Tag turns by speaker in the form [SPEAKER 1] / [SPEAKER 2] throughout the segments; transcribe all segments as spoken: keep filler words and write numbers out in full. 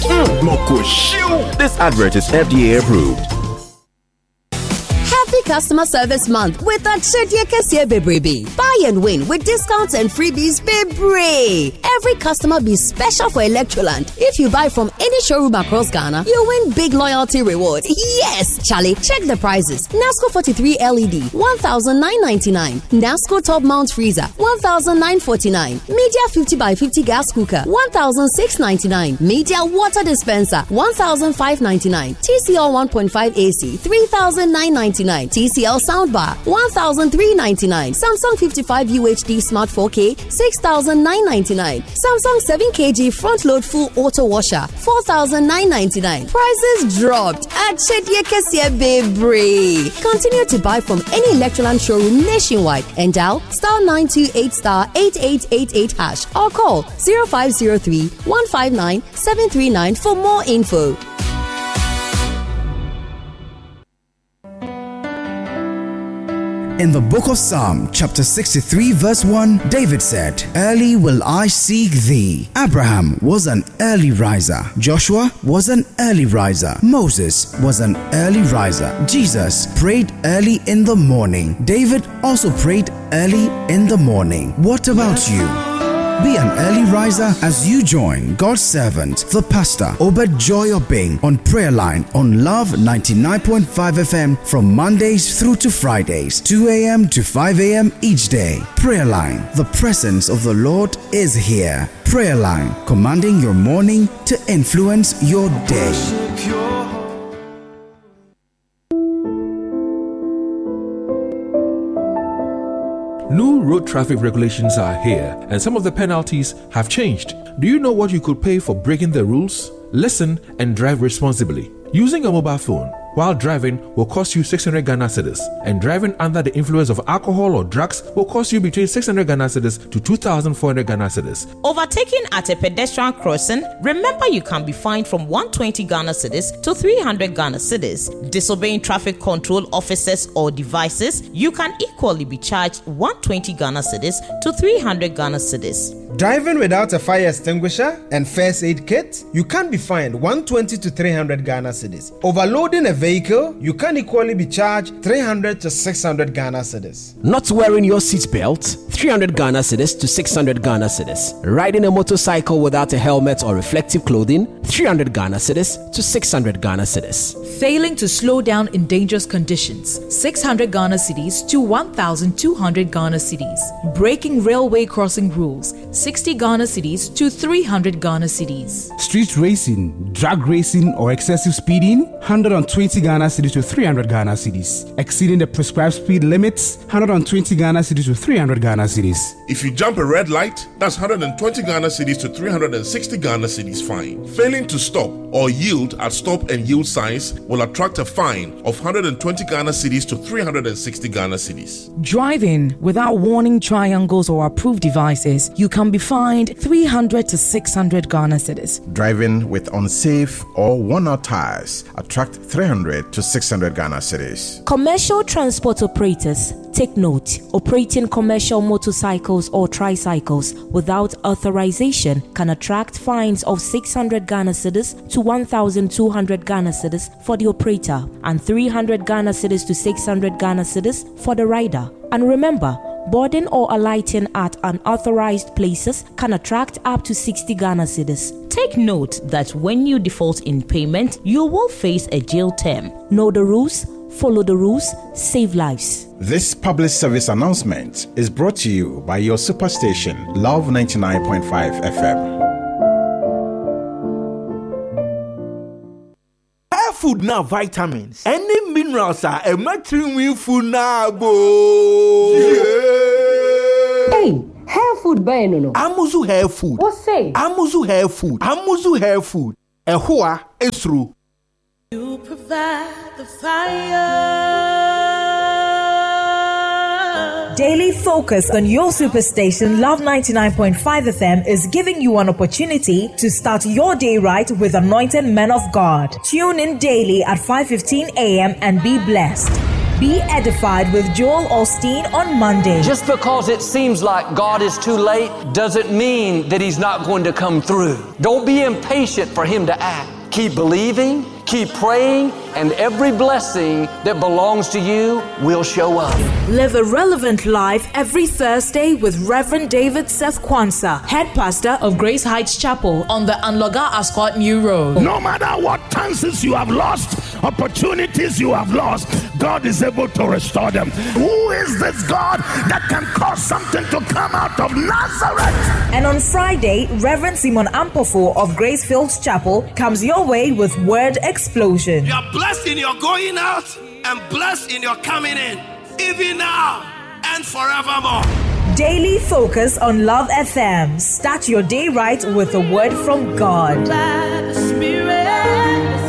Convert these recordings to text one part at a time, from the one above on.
[SPEAKER 1] Mm, Moko Shoe. This advert is F D A approved.
[SPEAKER 2] Happy Customer Service Month with Achedie Kesie Bebrebe. Buy and win with discounts and freebies Bebre. Every customer be special for Electroland. If you buy from any showroom across Ghana, you win big loyalty rewards. Yes, Charlie, check the prices. Nasco forty-three L E D, one thousand nine hundred ninety-nine dollars. Nasco Top Mount Freezer, one thousand nine hundred forty-nine dollars. Media fifty by fifty Gas Cooker, one thousand six hundred ninety-nine dollars. Media Water Dispenser, one thousand five hundred ninety-nine dollars. T C L one point five A C, three thousand nine hundred ninety-nine dollars. T C L Soundbar, one thousand three hundred ninety-nine dollars. Samsung fifty-five U H D Smart four K, six thousand nine hundred ninety-nine dollars. Samsung seven kilogram front load full auto washer, four thousand nine hundred ninety-nine dollars. Prices dropped at Achedie Kesie Bebrebe. Continue to buy from any Electroland showroom nationwide and dial star nine two eight star eight eight eight eight hash or call zero five zero three, one five nine, seven three nine for more info.
[SPEAKER 3] In the book of Psalm, chapter sixty-three, verse one, David said, "Early will I seek thee." Abraham was an early riser. Joshua was an early riser. Moses was an early riser. Jesus prayed early in the morning. David also prayed early in the morning. What about you? Be an early riser as you join God's servant, the pastor, Obed Joy Obeng, on Prayer Line on Love ninety-nine point five F M from Mondays through to Fridays, two a.m. to five a.m. each day. Prayer Line, the presence of the Lord is here. Prayer Line, commanding your morning to influence your day.
[SPEAKER 4] New road traffic regulations are here, and some of the penalties have changed. Do you know what you could pay for breaking the rules? Listen and drive responsibly. Using a mobile phone while driving will cost you six hundred Ghana cedis, and driving under the influence of alcohol or drugs will cost you between six hundred Ghana cedis to two thousand four hundred Ghana cedis.
[SPEAKER 5] Overtaking at a pedestrian crossing, remember you can be fined from one hundred twenty Ghana cedis to three hundred Ghana cedis. Disobeying traffic control officers or devices, you can equally be charged one hundred twenty Ghana cedis to three hundred Ghana cedis.
[SPEAKER 6] Driving without a fire extinguisher and first aid kit, you can be fined one hundred twenty to three hundred Ghana cedis. Overloading a vehicle, you can equally be charged three hundred to six hundred Ghana cedis.
[SPEAKER 7] Not wearing your seatbelt, three hundred Ghana cedis to six hundred Ghana cedis. Riding a motorcycle without a helmet or reflective clothing, three hundred Ghana cedis to six hundred Ghana cedis.
[SPEAKER 8] Failing to slow down in dangerous conditions, six hundred Ghana cedis to one thousand two hundred Ghana cedis. Breaking railway crossing rules, sixty Ghana cedis to three hundred Ghana cedis.
[SPEAKER 9] Street racing, drag racing or excessive speeding, one hundred twenty Ghana cedis to three hundred Ghana cedis. Exceeding the prescribed speed limits, one hundred twenty Ghana cedis to three hundred Ghana cedis.
[SPEAKER 10] If you jump a red light, that's one hundred twenty Ghana cedis to three hundred sixty Ghana cedis fine. Failing to stop or yield at stop and yield signs will attract a fine of one hundred twenty Ghana cedis to three hundred sixty Ghana cedis.
[SPEAKER 11] Driving without warning triangles or approved devices, you can be fined three hundred to six hundred Ghana cedis.
[SPEAKER 12] Driving with unsafe or worn-out tires attract three hundred to six hundred Ghana cedis.
[SPEAKER 13] Commercial transport operators, take note. Operating commercial motorcycles or tricycles without authorization can attract fines of six hundred Ghana cedis to one thousand two hundred Ghana cedis for the operator and three hundred Ghana cedis to six hundred Ghana cedis for the rider. And remember, boarding or alighting at unauthorized places can attract up to sixty Ghana cedis.
[SPEAKER 5] Take note that when you default in payment, you will face a jail term.
[SPEAKER 13] Know the rules, follow the rules, save lives.
[SPEAKER 12] This public service announcement is brought to you by your superstation, Love ninety-nine point five F M.
[SPEAKER 14] Food now vitamins. Any minerals are a matching food now, bo.
[SPEAKER 15] Hey, hair food by no no.
[SPEAKER 14] Amuzu hair food.
[SPEAKER 15] What say?
[SPEAKER 14] Amuzu hair food. Amuzu hair food. Ehua esru.
[SPEAKER 16] You provide the fire.
[SPEAKER 8] Daily focus on your superstation Love ninety-nine point five F M is giving you an opportunity to start your day right with anointed men of God. Tune in daily at five fifteen a.m. and be blessed. Be edified with Joel Osteen on Monday.
[SPEAKER 17] Just because it seems like God is too late doesn't mean that He's not going to come through. Don't be impatient for Him to act. Keep believing, keep praying, and every blessing that belongs to you will show up.
[SPEAKER 8] Live a relevant life every Thursday with Reverend David Seth Kwanzaa, head pastor of Grace Heights Chapel on the Anloga Ascot New Road.
[SPEAKER 18] No matter what chances you have lost, opportunities you have lost, God is able to restore them. Who is this God that can cause something to come out of Nazareth?
[SPEAKER 8] And on Friday, Reverend Simon Ampofo of Grace Fields Chapel comes your way with Word Explosion.
[SPEAKER 19] You are blessed in your going out and blessed in your coming in, even now and forevermore.
[SPEAKER 8] Daily focus on Love F M. Start your day right with a word from God.
[SPEAKER 16] By the Spirit, the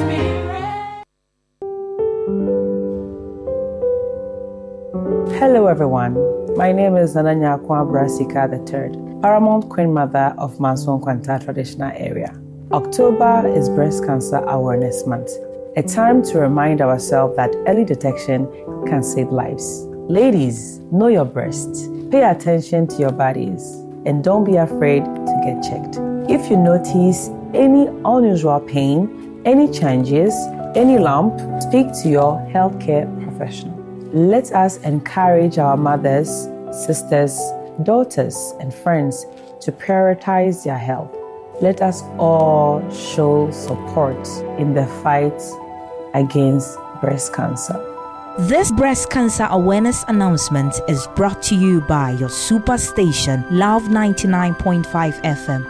[SPEAKER 16] Spirit.
[SPEAKER 20] Hello everyone, my name is Nananya Kwabra Sika the third, Paramount Queen Mother of Manson Kwanta Traditional Area. October is Breast Cancer Awareness Month, a time to remind ourselves that early detection can save lives. Ladies, know your breast, pay attention to your bodies, and don't be afraid to get checked. If you notice any unusual pain, any changes, any lump, speak to your healthcare professional. Let us encourage our mothers, sisters, daughters, and friends to prioritize their health. Let us all show support in the fight against breast cancer.
[SPEAKER 13] This breast cancer awareness announcement is brought to you by your super station, Love ninety-nine point five F M.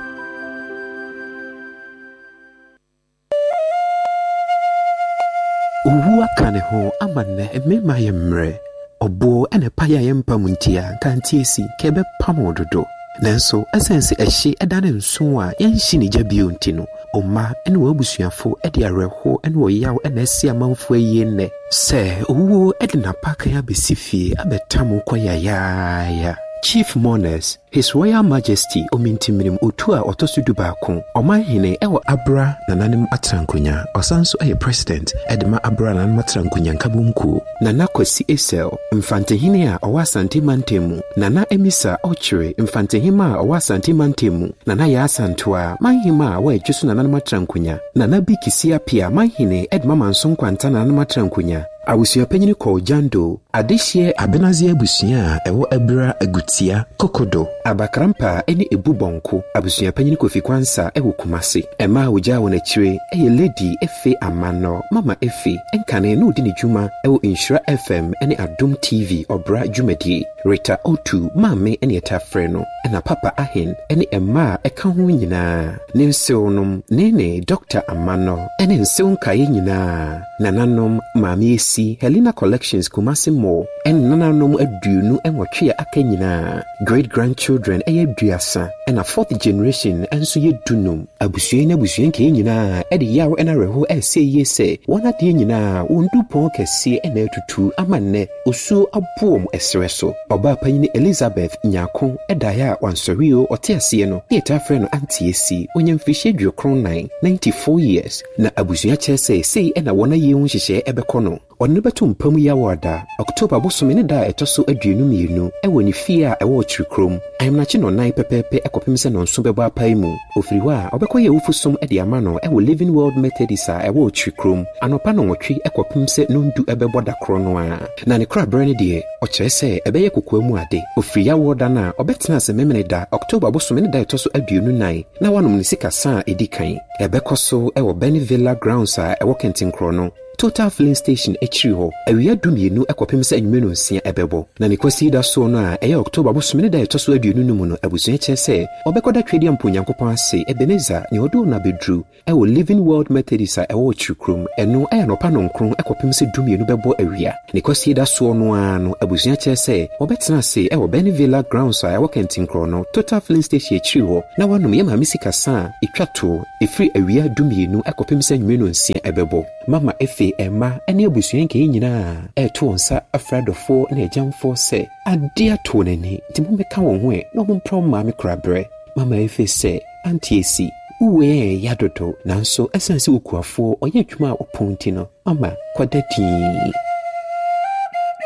[SPEAKER 21] Uwa kane ho amane emema yemre obo ene paya yempa muntia kantiesi kebe pamododo nanso esense ehye edane nso a yenhyi ne gya ntino oma ene wabusuafo ede areho ene woyaw ene esi amanfo ayi ne se uwo ede na paka ya besifie abetamo kwayaya. Chief Mourners, His Royal Majesty Omintimrim Utua Otosudu Baako, Omahine Ewa Abra Nananim Atrankunya, Osanso a President, Edma Abra Nan Matrankunya Kabunku, Nana Kwesi Esel, Infantehine Owasanti Mantemu, Nana Emisa Ochre, Infantehima Owasanti Mantemu, Nana Yasantua, Mahima we Jusu Nanan Matrankunya, Nana Bikisia Pia, Mahine Edma Manson Quantana Matrankunya. Awusia penyini ko jando adehye abenazi abusia ewo abra agutia kokodo abakrampa eni ebubonko abusia penyini ko fikwansa ewo kumase ema woja wona chire eye lady efe amano mama efe enkane no di ne djuma ewo Insura F M eni Adum T V obra djumadi Rita Otu mame eni etafre no ena papa ahen eni ema eka ho nyina ne nsewnom nene Doctor Amano eni nsewonkaye nyina nananom mame Helena Collections Kumasi Mo and nananom aduonu enwotwe aka nyina great grandchildren eye duasa and a fourth generation enso ye dunum abusue na abusue nke nyina e de yawo ena reho e se ye se wona de nyina wondu pon kese ena etutu amanne osu abuom esreso oba panyine Elizabeth Nyako edaya wansorio otiase no yeta frɛ no antiesi onye mfihye duokron ninety-four years na abusue chese sei ena wona ye hu hyehyɛ ebekono One beto mpamu ya wada October bosome ne da etoso aduonu mienu ewo ni fie a ewo chirikrom ayemnachi no nan pepepe ekopem se no nso beba apai mu ofiri hɔ a obekoye ufusom ede ama no ewo Living World Methodist a ewo chirikrom anopa no nwotwe ekopem se no ndu ebeboda kro no a na ne kra brane de okere se ebeye kokoamu ade ofiri ya wada na obetena se memene da October bosome ne da etoso aduonu nan na wanom ne sikasa edikan ebekoso ewo Benvilla Grounds a ewo Kentinkro no Total Filling Station Echiriho awia dumienu ekopem se anwumeno nsia ebebo na ne kwasi da so no a eye October bosomene da etoso aduonu no mu no abusua chese obekoda twedi ampo Nyankopon ase Ebeneza ne odo na bedru ewo Living World Methodist a ewo chikrum eno aya no pa no nkron ekopem se dumienu bebo awia ne kwasi da so no a no abusua chese obetena se ewo Benvilla Grounds a ewo Kentinkro no Total Filling Station Echiriho na wanom ye mamisi kasa etwato efri awia dumienu ekopem se anwumeno nsia ebebo mama efe Emma ene abusua nke nyina eto onsa afradofo na ejamfo se ade ato nani timumeka won ho e no momprom ma me krabre mama efe se antiesi uwe yadodo nanso esanse ukuafo oye adwuma oponti no mama kwadati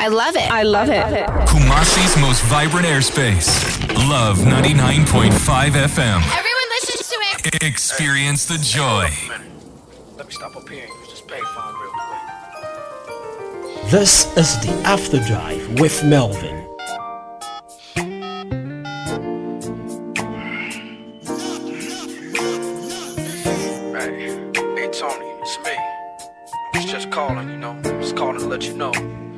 [SPEAKER 1] I love it. I love it.
[SPEAKER 22] Kumasi's most vibrant airspace. Love ninety-nine point five F M.
[SPEAKER 1] Everyone listens to it.
[SPEAKER 22] Experience the joy.
[SPEAKER 23] Let me stop up here and use this payphone real quick.
[SPEAKER 24] This is the After Drive with Melvin.
[SPEAKER 23] Hey, hey Tony, it's me. I was just calling, you know, just calling to let you know